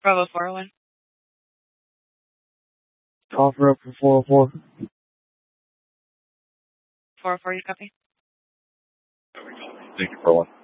Bravo 401. Offer up for 404. 404, you copy? Thank you for one.